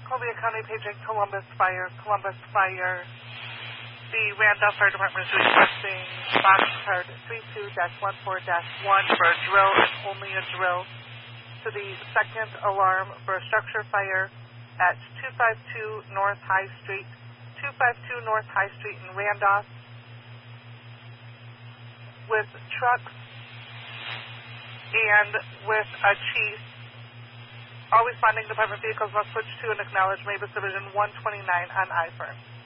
Columbia County paging Columbus Fire. The Randolph Fire Department is requesting box card 32-14-1 for a drill and only a drill to the second alarm for a structure fire at 252 North High Street, in Randolph, with trucks and with a chief. All responding department vehicles must switch to and acknowledge Mavis Division 129 on I-firm.